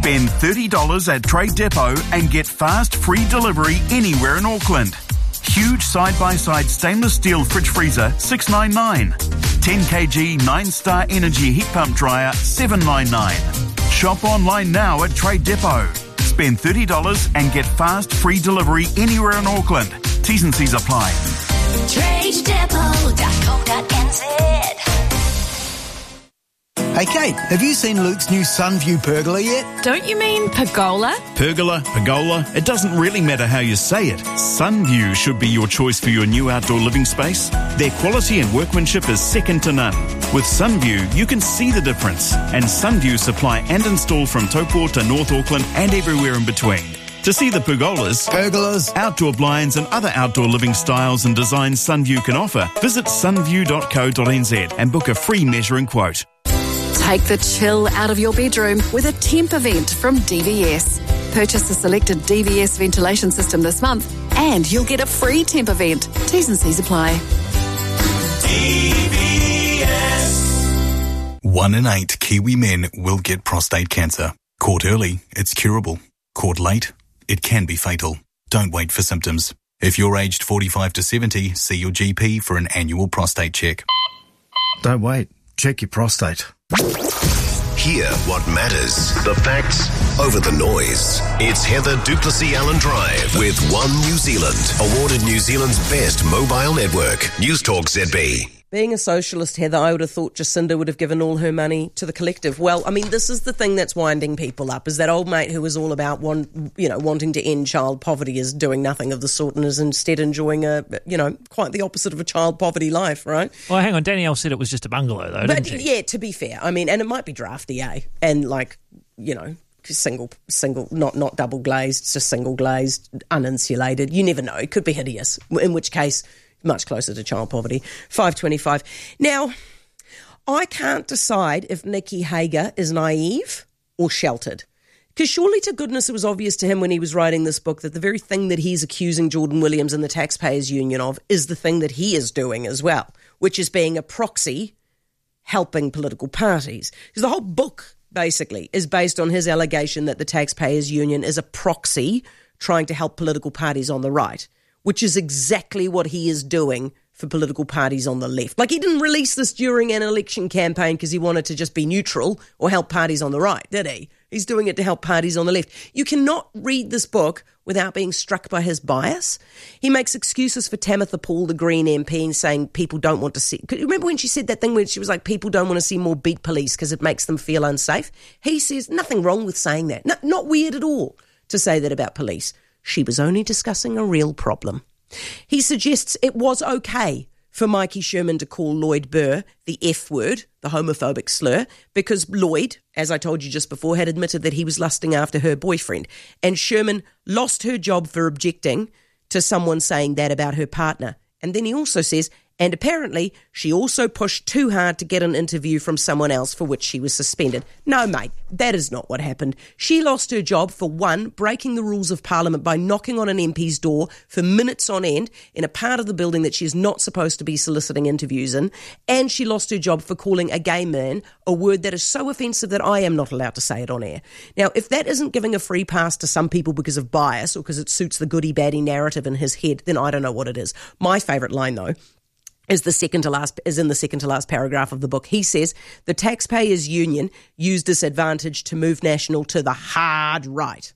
Spend $30 at Trade Depot and get fast, free delivery anywhere in Auckland. Huge side-by-side stainless steel fridge freezer, $699. 10 kg 9-star energy heat pump dryer, $799. Shop online now at Trade Depot. Spend $30 and get fast, free delivery anywhere in Auckland. T's and C's apply. TradeDepot.co.nz. Hey Kate, have you seen Luke's new Sunview pergola yet? Don't you mean pergola? Pergola, it doesn't really matter how you say it. Sunview should be your choice for your new outdoor living space. Their quality and workmanship is second to none. With Sunview, you can see the difference. And Sunview supply and install from Taupo to North Auckland and everywhere in between. To see the pergolas, outdoor blinds and other outdoor living styles and designs Sunview can offer, visit sunview.co.nz and book a free measuring quote. Take the chill out of your bedroom with a temp event from DVS. Purchase a selected DVS ventilation system this month and you'll get a free temp event. T's and C's apply. DVS. 1 in 8 Kiwi men will get prostate cancer. Caught early, it's curable. Caught late, it can be fatal. Don't wait for symptoms. If you're aged 45 to 70, see your GP for an annual prostate check. Don't wait. Check your prostate. Hear what matters. The facts over the noise. It's Heather Duplessis-Allen Drive with One New Zealand. Awarded New Zealand's best mobile network. News Talk ZB. Being a socialist, Heather, I would have thought Jacinda would have given all her money to the collective. Well, I mean, this is the thing that's winding people up, is that old mate who was all about wanting to end child poverty is doing nothing of the sort and is instead enjoying quite the opposite of a child poverty life, right? Well, hang on, Danielle said it was just a bungalow, though, didn't she? Yeah, to be fair. I mean, and it might be drafty, and single, not double glazed, just single glazed, uninsulated. You never know. It could be hideous, in which case much closer to child poverty. 525. Now, I can't decide if Nicky Hager is naive or sheltered. Because surely to goodness it was obvious to him when he was writing this book that the very thing that he's accusing Jordan Williams and the Taxpayers Union of is the thing that he is doing as well, which is being a proxy helping political parties. Because the whole book, basically, is based on his allegation that the Taxpayers Union is a proxy trying to help political parties on the right, which is exactly what he is doing for political parties on the left. Like, he didn't release this during an election campaign because he wanted to just be neutral or help parties on the right, did he? He's doing it to help parties on the left. You cannot read this book without being struck by his bias. He makes excuses for Tamitha Paul, the Green MP, and saying people don't want to see... Remember when she said that thing where she was like, people don't want to see more beat police because it makes them feel unsafe? He says nothing wrong with saying that. No, not weird at all to say that about police. She was only discussing a real problem. He suggests it was okay for Mikey Sherman to call Lloyd Burr the F word, the homophobic slur, because Lloyd, as I told you just before, had admitted that he was lusting after her boyfriend. And Sherman lost her job for objecting to someone saying that about her partner. And then he also says, and apparently she also pushed too hard to get an interview from someone else for which she was suspended. No, mate, that is not what happened. She lost her job for, one, breaking the rules of Parliament by knocking on an MP's door for minutes on end in a part of the building that she is not supposed to be soliciting interviews in, and she lost her job for calling a gay man a word that is so offensive that I am not allowed to say it on air. Now, if that isn't giving a free pass to some people because of bias or because it suits the goody-baddie narrative in his head, then I don't know what it is. My favourite line, though, is in the second to last paragraph of the book. He says the Taxpayers Union used this advantage to move National to the hard right.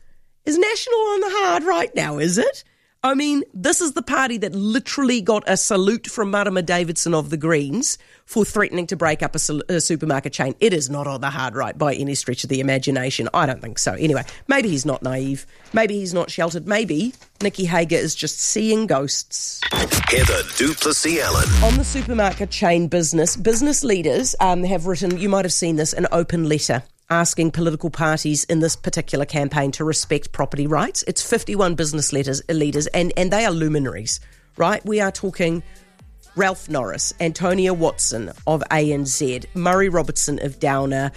Is National on the hard right now, is it? I mean, this is the party that literally got a salute from Marama Davidson of the Greens for threatening to break up a supermarket chain. It is not on the hard right by any stretch of the imagination. I don't think so. Anyway, maybe he's not naive. Maybe he's not sheltered. Maybe Nicky Hager is just seeing ghosts. Heather Duplessis-Allen. On the supermarket chain business leaders have written, you might have seen this, an open letter asking political parties in this particular campaign to respect property rights. It's 51 business leaders, and they are luminaries, right? We are talking Ralph Norris, Antonia Watson of ANZ, Murray Robertson of Downer,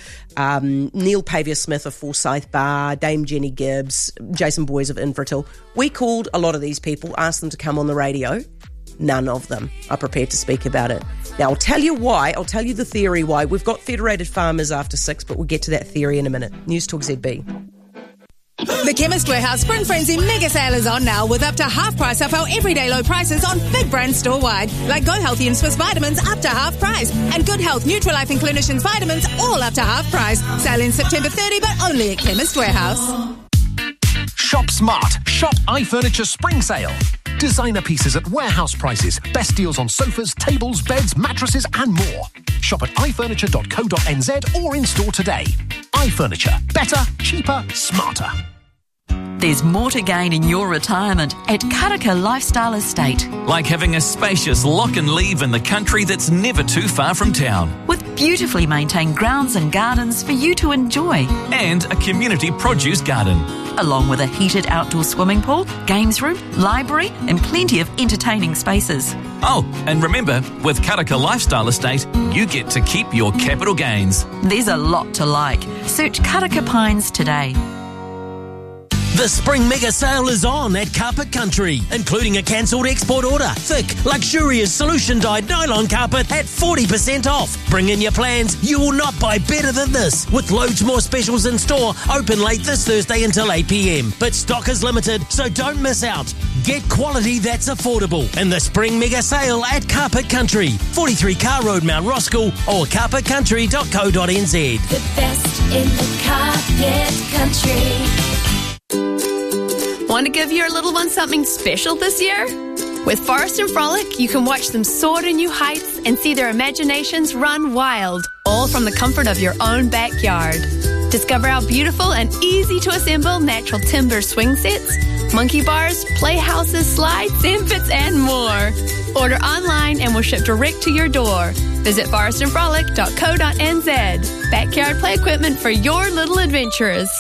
Neil Pavia-Smith of Forsyth Bar, Dame Jenny Gibbs, Jason Boyes of Infratil. We called a lot of these people, asked them to come on the radio, none of them are prepared to speak about it. Now, I'll tell you why. I'll tell you the theory why. We've got Federated Farmers after 6, but we'll get to that theory in a minute. News Talk ZB. The Chemist Warehouse Spring Frenzy Mega Sale is on now with up to half price off our everyday low prices on big brands store-wide. Like Go Healthy and Swiss Vitamins up to half price. And Good Health, Nutrilife and Clinicians Vitamins all up to half price. Sale in September 30, but only at Chemist Warehouse. Shop smart. Shop iFurniture Spring Sale. Designer pieces at warehouse prices. Best deals on sofas, tables, beds, mattresses and more. Shop at ifurniture.co.nz or in store today. iFurniture. Better, cheaper, smarter. There's more to gain in your retirement at Karaka Lifestyle Estate. Like having a spacious lock and leave in the country that's never too far from town. With beautifully maintained grounds and gardens for you to enjoy. And a community produce garden. Along with a heated outdoor swimming pool, games room, library and plenty of entertaining spaces. Oh, and remember, with Karaka Lifestyle Estate, you get to keep your capital gains. There's a lot to like. Search Karaka Pines today. The Spring Mega Sale is on at Carpet Country, including a cancelled export order. Thick, luxurious solution-dyed nylon carpet at 40% off. Bring in your plans. You will not buy better than this. With loads more specials in store, open late this Thursday until 8 p.m. But stock is limited, so don't miss out. Get quality that's affordable in the Spring Mega Sale at Carpet Country, 43 Car Road, Mount Roskill, or carpetcountry.co.nz. The best in the carpet country. Want to give your little one something special this year? With Forest and Frolic, you can watch them soar to new heights and see their imaginations run wild, all from the comfort of your own backyard. Discover our beautiful and easy-to-assemble natural timber swing sets, monkey bars, playhouses, slides, sand pits, and more. Order online and we'll ship direct to your door. Visit forestandfrolic.co.nz. Backyard play equipment for your little adventures.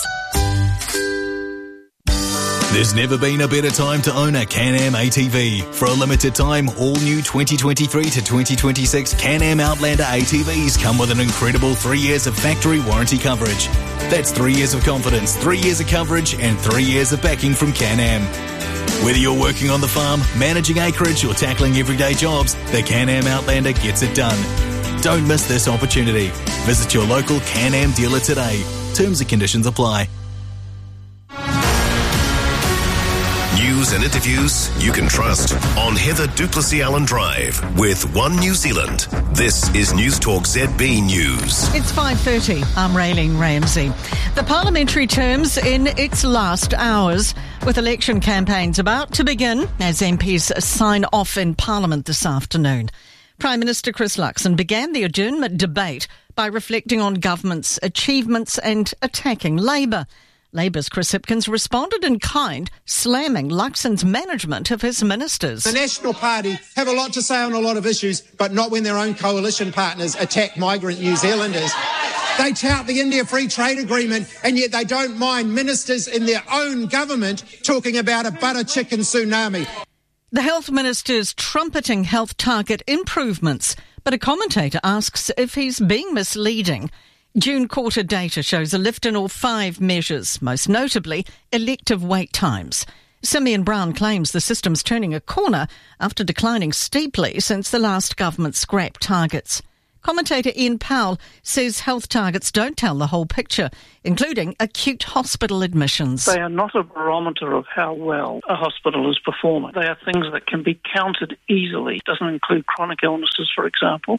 There's never been a better time to own a Can-Am ATV. For a limited time, all new 2023 to 2026 Can-Am Outlander ATVs come with an incredible 3 years of factory warranty coverage. That's 3 years of confidence, 3 years of coverage, and 3 years of backing from Can-Am. Whether you're working on the farm, managing acreage, or tackling everyday jobs, the Can-Am Outlander gets it done. Don't miss this opportunity. Visit your local Can-Am dealer today. Terms and conditions apply. News and interviews you can trust on Heather Duplessis Allen Drive with One New Zealand. This is News Talk ZB News. It's 5:30. I'm Raylene Ramsey. The parliamentary term's in its last hours, with election campaigns about to begin as MPs sign off in Parliament this afternoon. Prime Minister Chris Luxon began the adjournment debate by reflecting on government's achievements and attacking Labour. Labour's Chris Hipkins responded in kind, slamming Luxon's management of his ministers. The National Party have a lot to say on a lot of issues, but not when their own coalition partners attack migrant New Zealanders. They tout the India Free Trade Agreement, and yet they don't mind ministers in their own government talking about a butter chicken tsunami. The health minister's trumpeting health target improvements, but a commentator asks if he's being misleading. June quarter data shows a lift in all 5 measures, most notably elective wait times. Simeon Brown claims the system's turning a corner after declining steeply since the last government scrapped targets. Commentator Ian Powell says health targets don't tell the whole picture, including acute hospital admissions. They are not a barometer of how well a hospital is performing. They are things that can be counted easily. It doesn't include chronic illnesses, for example.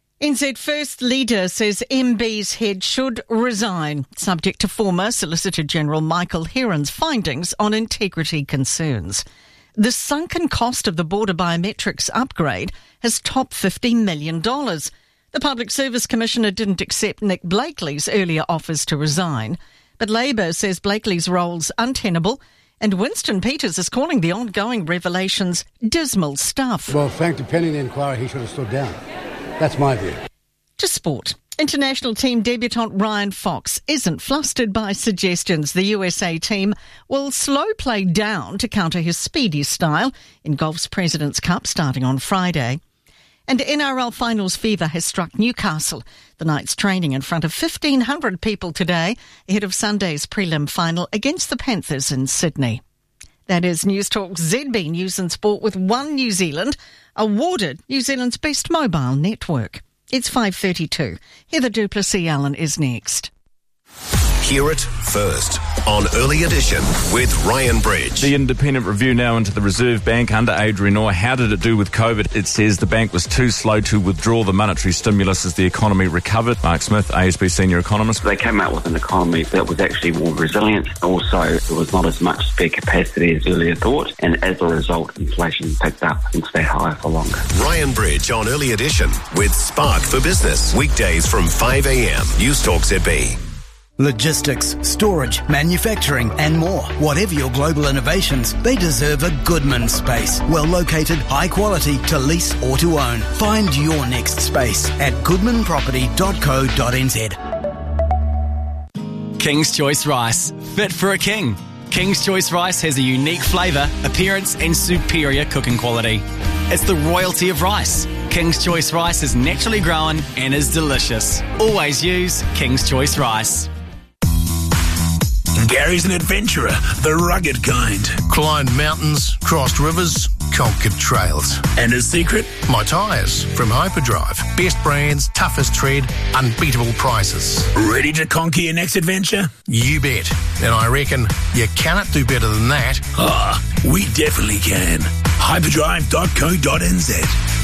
NZ First Leader says MB's head should resign, subject to former Solicitor General Michael Heron's findings on integrity concerns. The sunken cost of the border biometrics upgrade has topped $50 million. The Public Service Commissioner didn't accept Nick Blakely's earlier offers to resign, but Labour says Blakely's role's untenable, and Winston Peters is calling the ongoing revelations dismal stuff. Well, frankly, pending the inquiry, he should have stood down. That's my view. To sport. International team debutant Ryan Fox isn't flustered by suggestions the USA team will slow play down to counter his speedy style in golf's President's Cup starting on Friday. And NRL finals fever has struck Newcastle. The Knights training in front of 1,500 people today ahead of Sunday's prelim final against the Panthers in Sydney. That is News Talk ZB News and Sport with One New Zealand, awarded New Zealand's best mobile network. It's 5:32. Heather Duplessis-Allen is next. Hear it first on Early Edition with Ryan Bridge. The independent review now into the Reserve Bank under Adrian Orr. How did it do with COVID? It says the bank was too slow to withdraw the monetary stimulus as the economy recovered. Mark Smith, ASB senior economist. They came out with an economy that was actually more resilient. Also, there was not as much spare capacity as earlier thought, and as a result, inflation picked up and stayed higher for longer. Ryan Bridge on Early Edition with Spark for Business. Weekdays from 5 a.m. News Talk ZB. Logistics, storage, manufacturing and more. Whatever your global innovations, they deserve a Goodman space. Well located, high quality, to lease or to own. Find your next space at goodmanproperty.co.nz. King's Choice Rice. Fit for a king. King's Choice Rice has a unique flavour, appearance and superior cooking quality. It's the royalty of rice. King's Choice Rice is naturally grown and is delicious. Always use King's Choice Rice. Gary's an adventurer, the rugged kind. Climbed mountains, crossed rivers, conquered trails. And his secret? My tyres from Hyperdrive. Best brands, toughest tread, unbeatable prices. Ready to conquer your next adventure? You bet. And I reckon you cannot do better than that. We definitely can. Hyperdrive.co.nz.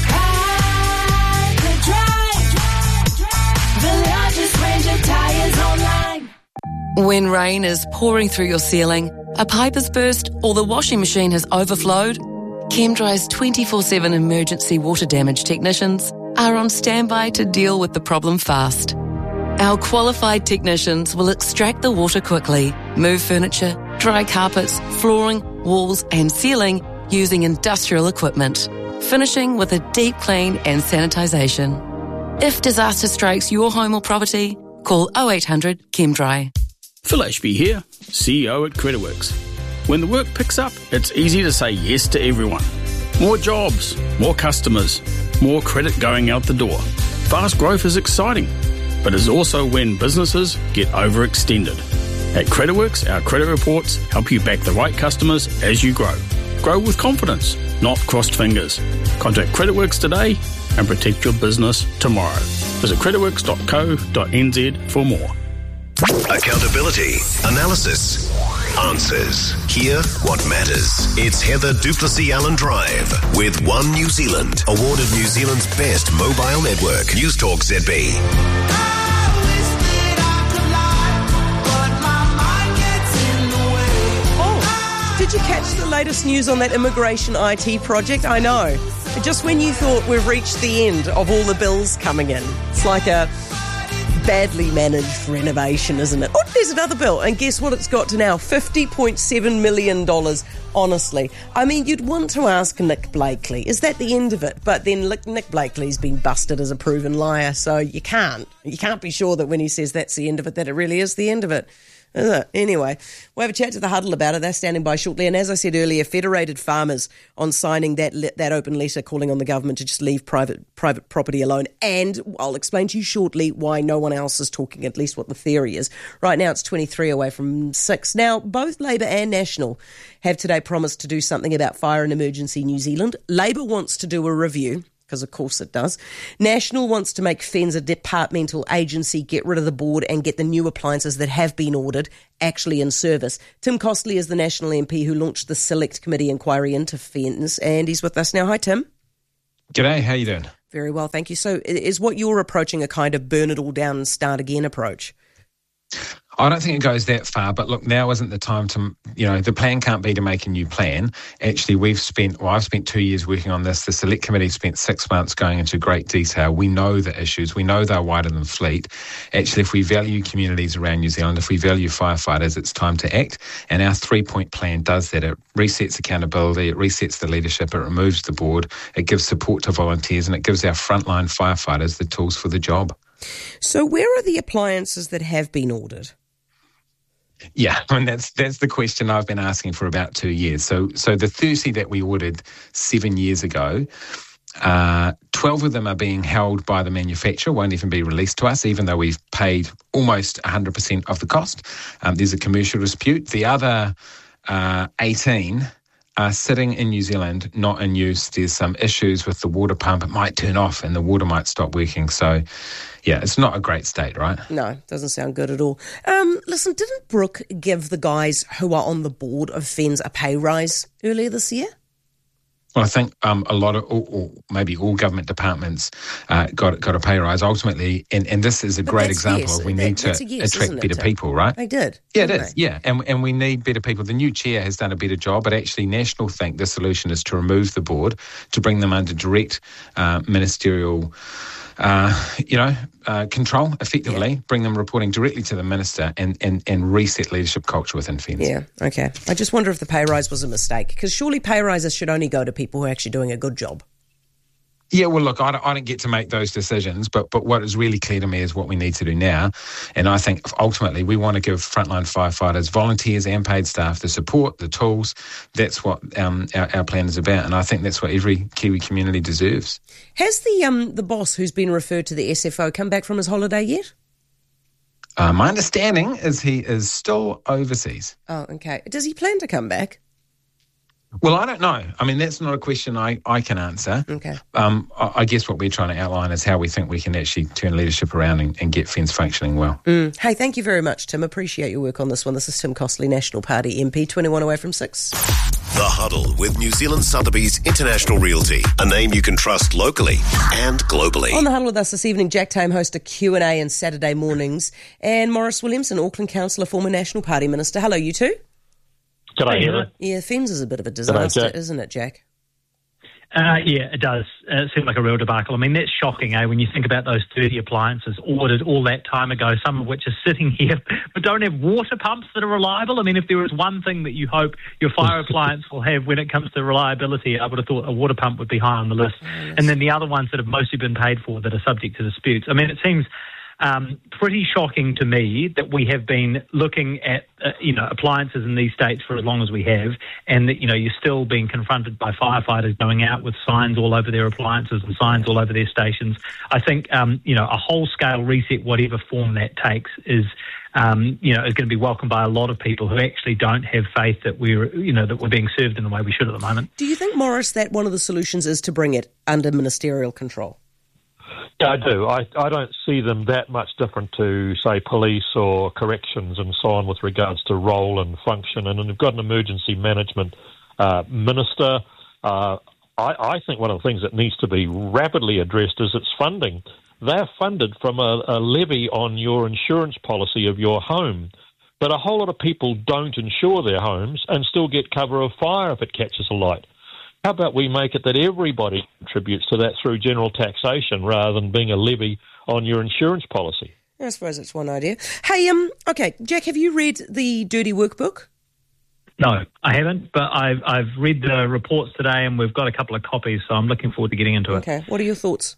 Hyperdrive, the largest range of tyres online. When rain is pouring through your ceiling, a pipe has burst, or the washing machine has overflowed, ChemDry's 24/7 emergency water damage technicians are on standby to deal with the problem fast. Our qualified technicians will extract the water quickly, move furniture, dry carpets, flooring, walls and ceiling using industrial equipment, finishing with a deep clean and sanitisation. If disaster strikes your home or property, call 0800 ChemDry. Phil Ashby here, CEO at Creditworks. When the work picks up, it's easy to say yes to everyone. More jobs, more customers, more credit going out the door. Fast growth is exciting, but is also when businesses get overextended. At Creditworks, our credit reports help you back the right customers as you grow. Grow with confidence, not crossed fingers. Contact Creditworks today and protect your business tomorrow. Visit creditworks.co.nz for more. Accountability, analysis, answers. Hear what matters. It's Heather Duplessis-Allen Drive with One New Zealand, awarded New Zealand's best mobile network. News Talk ZB. Did you catch the latest news on that immigration IT project? I know. Just when you thought we've reached the end of all the bills coming in, it's like a badly managed renovation, isn't it? Oh, there's another bill, and guess what it's got to now? $50.7 million, honestly. I mean, you'd want to ask Nick Blakely, is that the end of it? But then Nick Blakely's been busted as a proven liar, so you can't be sure that when he says that's the end of it, that it really is the end of it. Anyway, we'll have a chat to the Huddle about it. They're standing by shortly. And as I said earlier, Federated Farmers on signing that open letter calling on the government to just leave private property alone. And I'll explain to you shortly why no one else is talking, at least what the theory is. Right now it's 23 away from 6. Now, both Labour and National have today promised to do something about fire and emergency New Zealand. Labour wants to do a review, because of course it does. National wants to make FENZ a departmental agency, get rid of the board and get the new appliances that have been ordered actually in service. Tim Costley is the National MP who launched the Select Committee inquiry into FENZ, and he's with us now. Hi, Tim. G'day, how you doing? Very well, thank you. So is what you're approaching a kind of burn it all down and start again approach? I don't think it goes that far, but look, now isn't the time to, the plan can't be to make a new plan. Actually, I've spent 2 years working on this. The Select Committee spent 6 months going into great detail. We know the issues. We know they're wider than fleet. Actually, if we value communities around New Zealand, if we value firefighters, it's time to act. And our 3-point plan does that. It resets accountability, it resets the leadership, it removes the board, it gives support to volunteers, and it gives our frontline firefighters the tools for the job. So where are the appliances that have been ordered? Yeah, and that's the question I've been asking for about 2 years. So the 30 that we ordered 7 years ago, 12 of them are being held by the manufacturer, won't even be released to us, even though we've paid almost 100% of the cost. There's a commercial dispute. The other 18 are sitting in New Zealand, not in use. There's some issues with the water pump. It might turn off and the water might stop working. So, yeah, it's not a great state, right? No, doesn't sound good at all. Listen, didn't Brooke give the guys who are on the board of FENZ a pay rise earlier this year? Well, I think a lot of, or maybe all government departments got a pay rise ultimately, and this is a great example of we need to attract better people, right? They did. Yeah, it is. Yeah, and we need better people. The new chair has done a better job, but actually National think the solution is to remove the board, to bring them under direct ministerial control, effectively, bring them reporting directly to the minister and reset leadership culture within FENZ. Yeah, okay. I just wonder if the pay rise was a mistake, because surely pay rises should only go to people who are actually doing a good job. Yeah, well, look, I don't get to make those decisions, but what is really clear to me is what we need to do now. And I think ultimately we want to give frontline firefighters, volunteers and paid staff the support, the tools. That's what our plan is about. And I think that's what every Kiwi community deserves. Has the boss who's been referred to the SFO come back from his holiday yet? My understanding is he is still overseas. Oh, okay. Does he plan to come back? Well, I don't know. I mean, that's not a question I can answer. Okay. I guess what we're trying to outline is how we think we can actually turn leadership around and get FENZ functioning well. Hey, thank you very much, Tim. Appreciate your work on this one. This is Tim Costley, National Party MP, 21 away from 6. The Huddle with New Zealand Sotheby's International Realty, a name you can trust locally and globally. On The Huddle with us this evening, Jack Tame hosts a Q&A on Saturday mornings, and Maurice Williamson, Auckland Councillor, former National Party Minister. Hello, you two. G'day, Heather. Yeah, FENZ is a bit of a disaster, isn't it, Jack? Yeah, it does. It seemed like a real debacle. I mean, that's shocking, when you think about those 30 appliances ordered all that time ago, some of which are sitting here, but don't have water pumps that are reliable. I mean, if there is one thing that you hope your fire appliance will have when it comes to reliability, I would have thought a water pump would be high on the list. Yes. And then the other ones that have mostly been paid for that are subject to disputes. I mean, it seems pretty shocking to me that we have been looking at, appliances in these states for as long as we have, and that, you're still being confronted by firefighters going out with signs all over their appliances and signs all over their stations. I think, a whole-scale reset, whatever form that takes, is going to be welcomed by a lot of people who actually don't have faith that we're being served in the way we should at the moment. Do you think, Maurice, that one of the solutions is to bring it under ministerial control? Yeah, I do. I don't see them that much different to, say, police or corrections and so on with regards to role and function. And they've got an emergency management minister. I think one of the things that needs to be rapidly addressed is its funding. They're funded from a levy on your insurance policy of your home. But a whole lot of people don't insure their homes and still get cover of fire if it catches alight. How about we make it that everybody contributes to that through general taxation rather than being a levy on your insurance policy? I suppose it's one idea. Hey, okay, Jack, have you read the Dirty Workbook? No, I haven't, but I've read the reports today and we've got a couple of copies, so I'm looking forward to getting into it. Okay, what are your thoughts?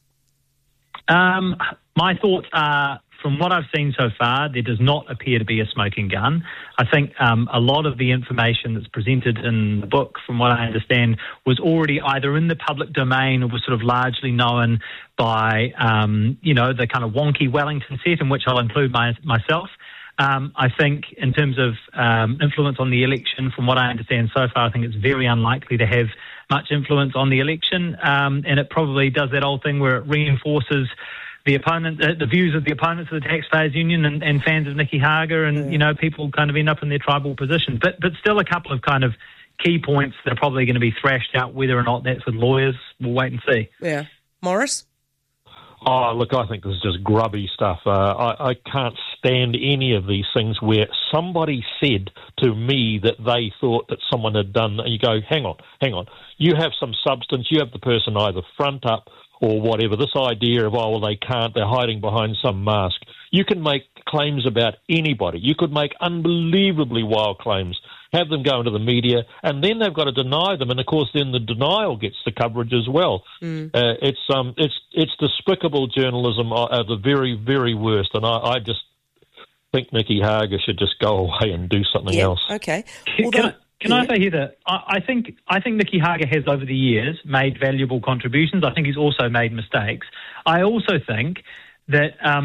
My thoughts are, from what I've seen so far, there does not appear to be a smoking gun. I think a lot of the information that's presented in the book, from what I understand, was already either in the public domain or was sort of largely known by, the kind of wonky Wellington set, in which I'll include myself. I think in terms of influence on the election, from what I understand so far, I think it's very unlikely to have much influence on the election, and it probably does that old thing where it reinforces the views of the opponents of the Taxpayers Union and fans of Nikki Hager, and people kind of end up in their tribal positions. But still, a couple of kind of key points that are probably going to be thrashed out. Whether or not that's with lawyers, we'll wait and see. Yeah, Maurice. Oh, look, I think this is just grubby stuff. I can't stand any of these things where somebody said to me that they thought that someone had done, and you go, hang on. You have some substance. You have the person either front up or whatever. This idea of, they can't, they're hiding behind some mask. You can make claims about anybody. You could make unbelievably wild claims, have them go into the media, and then they've got to deny them. And, of course, then the denial gets the coverage as well. It's despicable journalism at the very, very worst. And I just think Nikki Hager should just go away and do something else. Okay. Can I say here that I think Nikki Hager has over the years made valuable contributions. I think he's also made mistakes. I also think that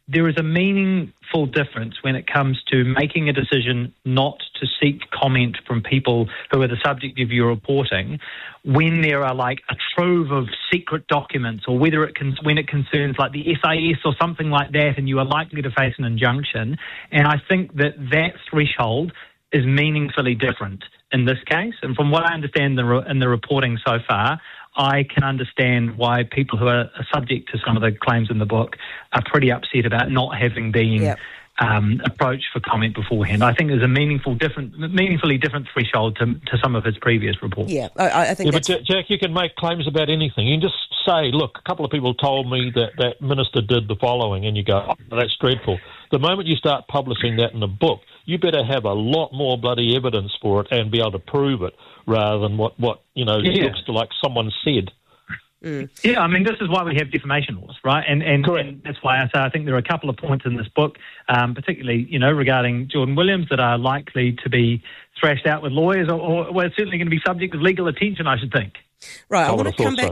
there is a meaningful difference when it comes to making a decision not to seek comment from people who are the subject of your reporting when there are like a trove of secret documents, or whether when it concerns like the SAS or something like that, and you are likely to face an injunction. And I think that threshold is meaningfully different in this case. And from what I understand in the reporting so far, I can understand why people who are subject to some of the claims in the book are pretty upset about not having been approached for comment beforehand. I think there's a meaningfully different threshold to some of his previous reports. Yeah, I think but Jack, you can make claims about anything. You can just say, look, a couple of people told me that minister did the following, and you go, oh, that's dreadful. The moment you start publishing that in a book, you better have a lot more bloody evidence for it and be able to prove it, rather than what looks like someone said. Yeah, I mean, this is why we have defamation laws, right? And that's why I say I think there are a couple of points in this book, particularly, regarding Jordan Williams, that are likely to be thrashed out with lawyers, or well, certainly going to be subject of legal attention, I should think. Right, I want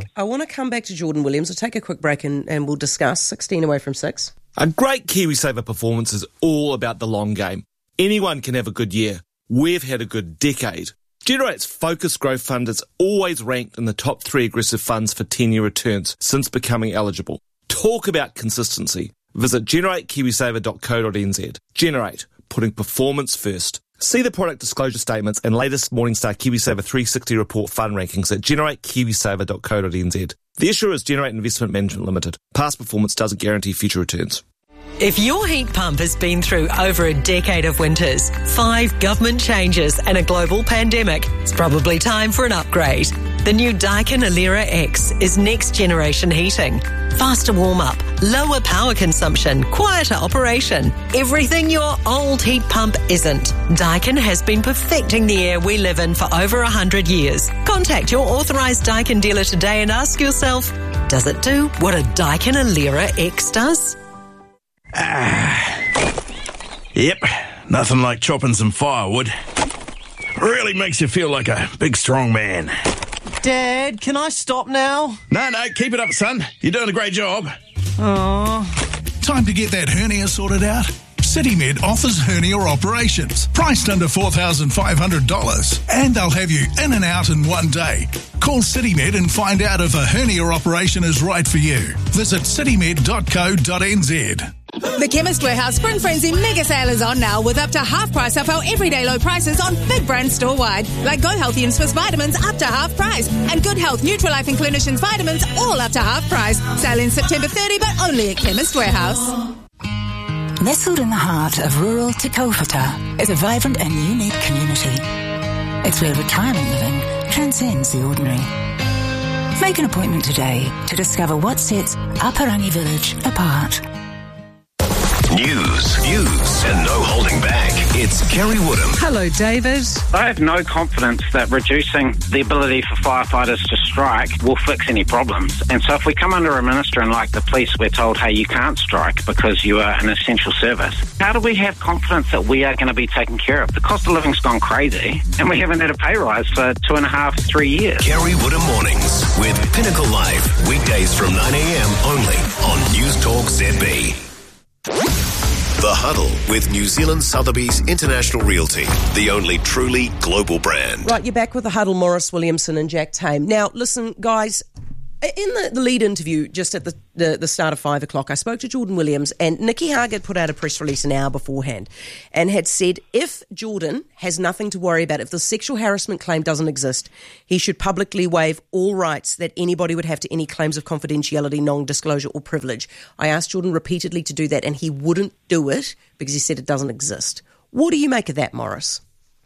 to come back to Jordan Williams. I'll take a quick break and we'll discuss 16 away from 6. A great KiwiSaver performance is all about the long game. Anyone can have a good year. We've had a good decade. Generate's Focus Growth Fund is always ranked in the top 3 aggressive funds for 10-year returns since becoming eligible. Talk about consistency. Visit generatekiwisaver.co.nz. Generate, putting performance first. See the product disclosure statements and latest Morningstar KiwiSaver 360 report fund rankings at generatekiwisaver.co.nz. The issuer is Generate Investment Management Limited. Past performance doesn't guarantee future returns. If your heat pump has been through over a decade of winters, 5 government changes and a global pandemic, it's probably time for an upgrade. The new Daikin Alera X is next generation heating. Faster warm-up, lower power consumption, quieter operation. Everything your old heat pump isn't. Daikin has been perfecting the air we live in for over 100 years. Contact your authorised Daikin dealer today and ask yourself, does it do what a Daikin Alera X does? Yep, nothing like chopping some firewood. Really makes you feel like a big strong man. Dad, can I stop now? No, keep it up, son. You're doing a great job. Oh. Time to get that hernia sorted out? CityMed offers hernia operations, priced under $4,500, and they'll have you in and out in one day. Call CityMed and find out if a hernia operation is right for you. Visit citymed.co.nz. The Chemist Warehouse Spring Frenzy Mega Sale is on now, with up to half price off our everyday low prices on big brands store-wide, like Go Healthy and Swiss Vitamins up to half price, and Good Health, Nutrilife and Clinicians Vitamins all up to half price. Sale in September 30, but only at Chemist Warehouse. Nestled in the heart of rural Te Kaupata is a vibrant and unique community. It's where retirement living transcends the ordinary. Make an appointment today to discover what sets Aparangi Village apart. News, views, and no holding back. It's Kerry Woodham. Hello, David. I have no confidence that reducing the ability for firefighters to strike will fix any problems. And so if we come under a minister and like the police, we're told, hey, you can't strike because you are an essential service. How do we have confidence that we are going to be taken care of? The cost of living's gone crazy, and we haven't had a pay rise for 2.5, 3 years. Kerry Woodham Mornings with Pinnacle Live. Weekdays from 9 a.m. only on News Talk ZB. The Huddle with New Zealand Sotheby's International Realty, the only truly global brand. Right, you're back with The Huddle, Morris Williamson and Jack Tame. Now, listen, guys, in the lead interview just at the start of 5 o'clock, I spoke to Jordan Williams, and Nikki Haag had put out a press release an hour beforehand and had said if Jordan has nothing to worry about, if the sexual harassment claim doesn't exist, he should publicly waive all rights that anybody would have to any claims of confidentiality, non-disclosure or privilege. I asked Jordan repeatedly to do that, and he wouldn't do it because he said it doesn't exist. What do you make of that, Morris?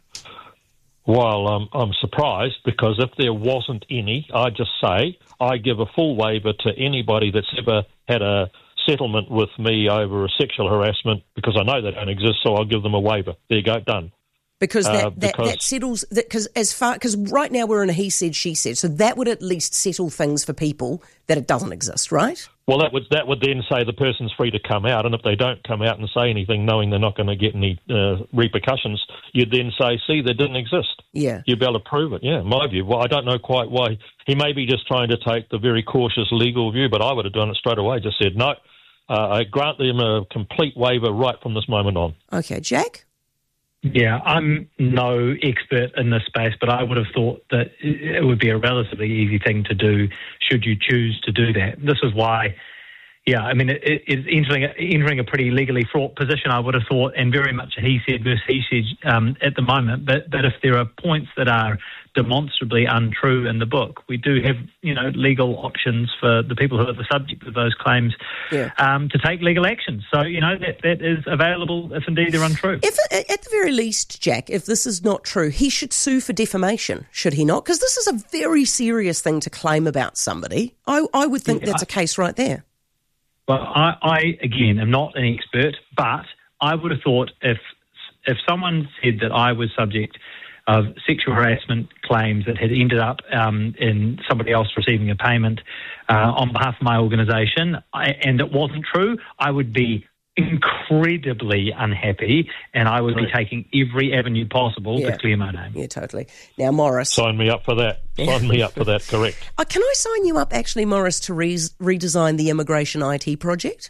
Well, I'm surprised, because if there wasn't any, I'd just say I give a full waiver to anybody that's ever had a settlement with me over a sexual harassment, because I know they don't exist, so I'll give them a waiver. There you go, done. Because that settles, because right now we're in a he said, she said, so that would at least settle things for people that it doesn't exist, right? Well, that would then say the person's free to come out, and if they don't come out and say anything, knowing they're not going to get any repercussions, you'd then say, see, they didn't exist. Yeah. You'd be able to prove it, yeah, in my view. Well, I don't know quite why. He may be just trying to take the very cautious legal view, but I would have done it straight away, just said, no, I grant them a complete waiver right from this moment on. Okay, Jack? Yeah, I'm no expert in this space, but I would have thought that it would be a relatively easy thing to do should you choose to do that. This is why, yeah, I mean, it's entering a pretty legally fraught position, I would have thought, and very much a he said versus he said at the moment. But if there are points that are demonstrably untrue in the book, we do have, legal options for the people who are the subject of those claims to take legal action. So, that is available if indeed they're untrue. If, at the very least, Jack, if this is not true, he should sue for defamation, should he not? Because this is a very serious thing to claim about somebody. I would think that's a case right there. Well, I again, am not an expert, but I would have thought if someone said that I was subject of sexual harassment claims that had ended up in somebody else receiving a payment on behalf of my organisation, and it wasn't true, I would be incredibly unhappy, and I would be taking every avenue possible to clear my name. Yeah, totally. Now, Morris. Sign me up for that. Sign me up for that, correct. Can I sign you up, actually, Morris, to redesign the immigration IT project?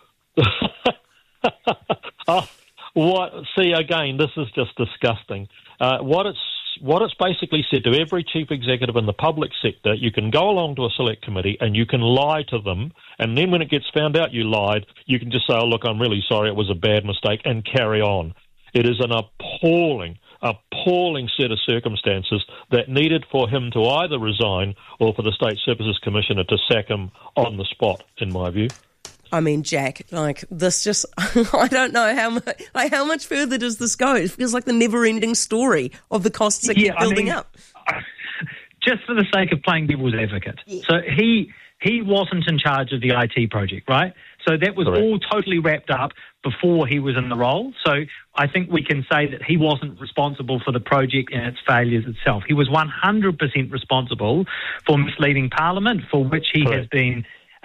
See, again, this is just disgusting. What it's basically said to every chief executive in the public sector, you can go along to a select committee and you can lie to them, and then when it gets found out you lied, you can just say, oh, look, I'm really sorry, it was a bad mistake, and carry on. It is an appalling set of circumstances that needed for him to either resign or for the State Services Commissioner to sack him on the spot, in my view. I mean, Jack, this just, I don't know how much further does this go? It feels like the never-ending story of the costs that keep building up. Just for the sake of playing devil's advocate. Yeah. So he wasn't in charge of the IT project, right? So that was all totally wrapped up before he was in the role. So I think we can say that he wasn't responsible for the project and its failures itself. He was 100% responsible for misleading Parliament, for which he has been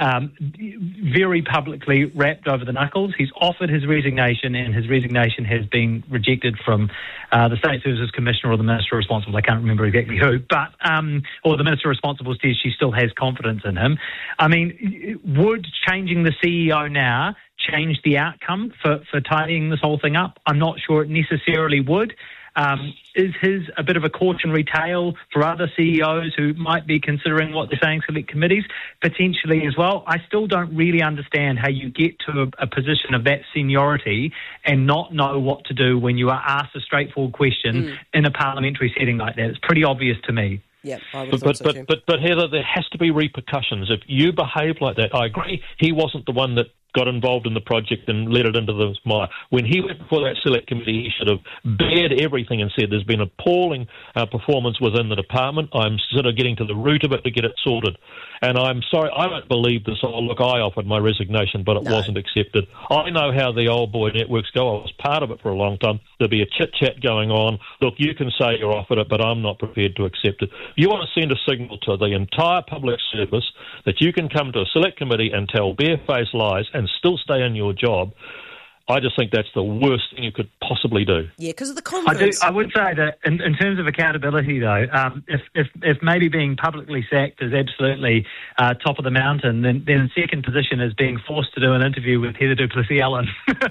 very publicly wrapped over the knuckles. He's offered his resignation, and his resignation has been rejected from the State Services Commissioner or the Minister responsible. I can't remember exactly who, but or the Minister responsible says she still has confidence in him. I mean, would changing the CEO now change the outcome for tidying this whole thing up? I'm not sure it necessarily would. Is his a bit of a cautionary tale for other CEOs who might be considering what they're saying, select committees? Potentially as well. I still don't really understand how you get to a position of that seniority and not know what to do when you are asked a straightforward question in a parliamentary setting like that. It's pretty obvious to me. Yeah, I would have thought so too. But Heather, there has to be repercussions. If you behave like that, I agree, he wasn't the one that got involved in the project and led it into the mire. When he went before that select committee, he should have bared everything and said there's been appalling performance within the department. I'm sort of getting to the root of it to get it sorted. And I'm sorry, I don't believe this. Oh, look, I offered my resignation, but it wasn't accepted. I know how the old boy networks go. I was part of it for a long time. There'll be a chit-chat going on. Look, you can say you offered it, but I'm not prepared to accept it. You want to send a signal to the entire public service that you can come to a select committee and tell barefaced lies and still stay in your job. I just think that's the worst thing you could possibly do. Yeah, because of the confidence. I would say that in terms of accountability, though, if maybe being publicly sacked is absolutely top of the mountain, then second position is being forced to do an interview with Heather du Plessis-Allen,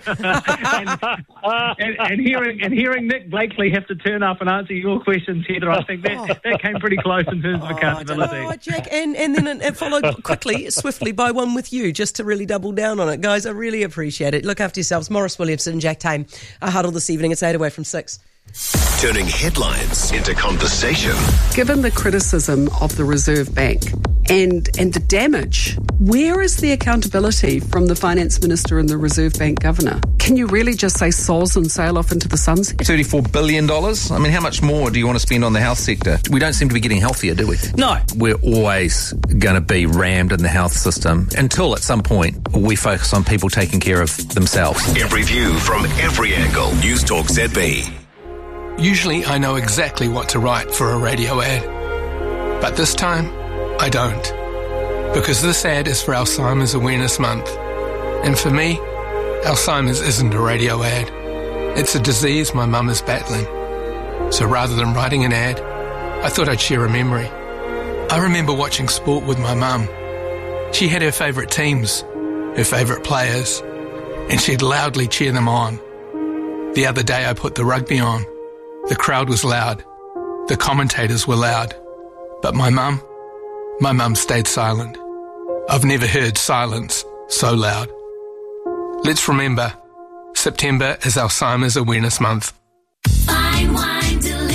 and hearing Nick Blakely have to turn up and answer your questions, Heather. I think that came pretty close in terms of accountability. Oh, Jack, and then it followed swiftly by one with you, just to really double down on it, guys. I really appreciate it. Look after yourselves. Morris Williamson and Jack Tame. Our huddle this evening. It's 8 away from 6. Turning headlines into conversation. Given the criticism of the Reserve Bank and the damage, where is the accountability from the Finance Minister and the Reserve Bank Governor? Can you really just say soz and sail off into the sunset? $34 billion? I mean, how much more do you want to spend on the health sector? We don't seem to be getting healthier, do we? No. We're always going to be rammed in the health system until at some point we focus on people taking care of themselves. Every view from every angle. News Talk ZB. Usually I know exactly what to write for a radio ad. But this time, I don't. Because this ad is for Alzheimer's Awareness Month. And for me, Alzheimer's isn't a radio ad. It's a disease my mum is battling. So rather than writing an ad, I thought I'd share a memory. I remember watching sport with my mum. She had her favourite teams, her favourite players, and she'd loudly cheer them on. The other day I put the rugby on. The crowd was loud. The commentators were loud. But my mum stayed silent. I've never heard silence so loud. Let's remember, September is Alzheimer's Awareness Month. Fine Wine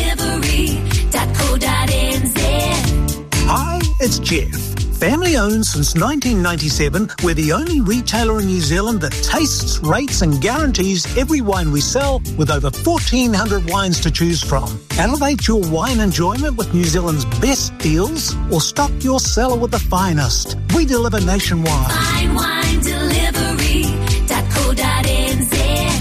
Delivery.co.nz. Hi, it's Jeff. Family owned since 1997, we're the only retailer in New Zealand that tastes, rates and guarantees every wine we sell with over 1,400 wines to choose from. Elevate your wine enjoyment with New Zealand's best deals or stock your cellar with the finest. We deliver nationwide. Fine Wine Delivery.co.nz.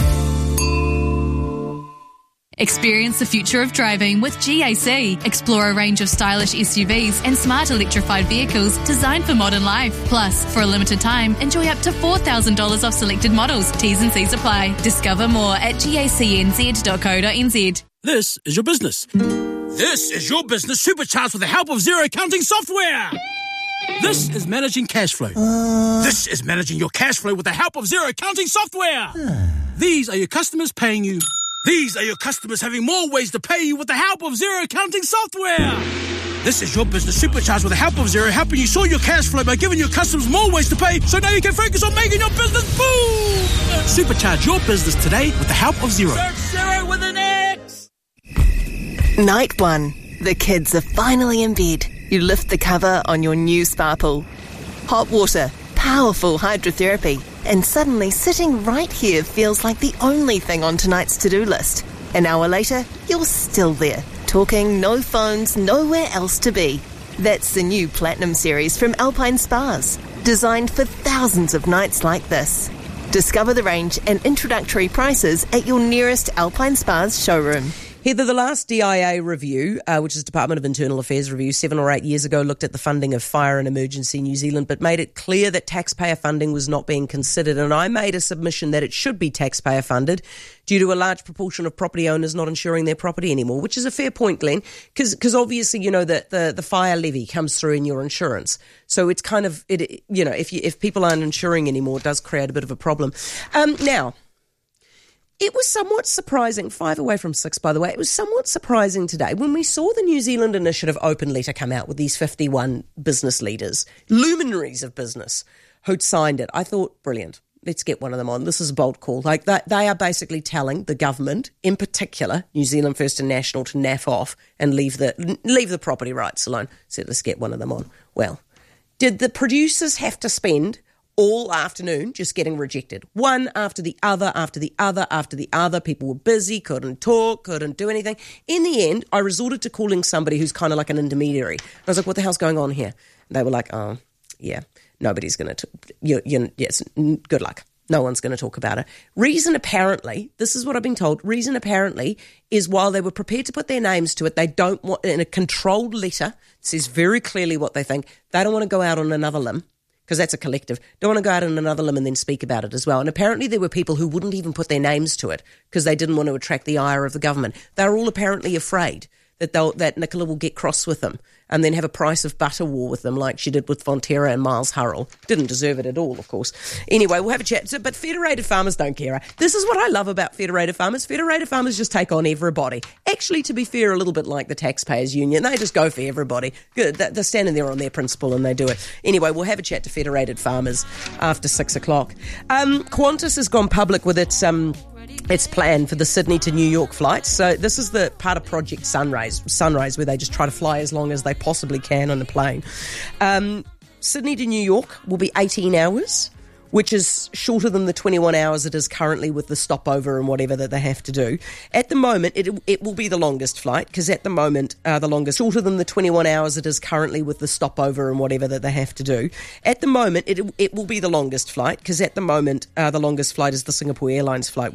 Experience the future of driving with GAC. Explore a range of stylish SUVs and smart electrified vehicles designed for modern life. Plus, for a limited time, enjoy up to $4,000 off selected models. T's and C's apply. Discover more at gacnz.co.nz. This is your business. This is your business supercharged with the help of Xero accounting software. This is managing cash flow. This is managing your cash flow with the help of Xero accounting software. These are your customers paying you. These are your customers having more ways to pay you with the help of Xero accounting software. This is your business supercharged with the help of Xero, helping you sort your cash flow by giving your customers more ways to pay, so now you can focus on making your business boom. Supercharge your business today with the help of Xero. Search Xero with an X. Night 1. The kids are finally in bed. You lift the cover on your new spa pool. Hot water, powerful hydrotherapy, and suddenly sitting right here feels like the only thing on tonight's to-do list. An hour later, you're still there, talking, no phones, nowhere else to be. That's the new Platinum series from Alpine Spas, designed for thousands of nights like this. Discover the range and introductory prices at your nearest Alpine Spas showroom. Heather, the last DIA review, which is Department of Internal Affairs review, 7 or 8 years ago, looked at the funding of Fire and Emergency New Zealand, but made it clear that taxpayer funding was not being considered. And I made a submission that it should be taxpayer funded due to a large proportion of property owners not insuring their property anymore, which is a fair point, Glenn, because obviously, you know, that the fire levy comes through in your insurance. So it's kind of, if people aren't insuring anymore, it does create a bit of a problem. Now, it was somewhat surprising, 5 away from 6, by the way, it was somewhat surprising today when we saw the New Zealand Initiative open letter come out with these 51 business leaders, luminaries of business, who'd signed it. I thought, brilliant, let's get one of them on. This is a bold call. Like, they are basically telling the government, in particular, New Zealand First and National, to naff off and leave the property rights alone. So let's get one of them on. Well, did the producers have to spend all afternoon just getting rejected? One after the other, after the other, after the other. People were busy, couldn't talk, couldn't do anything. In the end, I resorted to calling somebody who's kind of like an intermediary. I was like, what the hell's going on here? And they were like, oh, yeah, nobody's going to, yes, good luck. No one's going to talk about it. Reason apparently, this is what I've been told, reason apparently is while they were prepared to put their names to it, they don't want, in a controlled letter, it says very clearly what they think, they don't want to go out on another limb, because that's a collective, don't want to go out on another limb and then speak about it as well. And apparently there were people who wouldn't even put their names to it because they didn't want to attract the ire of the government. They're all apparently afraid that Nicola will get cross with them and then have a price of butter war with them like she did with Fonterra and Miles Hurrell. Didn't deserve it at all, of course. Anyway, we'll have a chat. But Federated Farmers don't care. This is what I love about Federated Farmers. Federated Farmers just take on everybody. Actually, to be fair, a little bit like the Taxpayers Union. They just go for everybody. Good. They're standing there on their principle and they do it. Anyway, we'll have a chat to Federated Farmers after 6 o'clock. Qantas has gone public with its plan for the Sydney to New York flights. So this is the part of Project Sunrise, where they just try to fly as long as they possibly can on a plane. Sydney to New York will be 18 hours, which is shorter than the 21 hours it is currently with the stopover and whatever that they have to do. At the moment, it will be the longest flight, because at the moment, shorter than the 21 hours it is currently with the stopover and whatever that they have to do. At the moment, it will be the longest flight, because at the moment, the longest flight is the Singapore Airlines flight,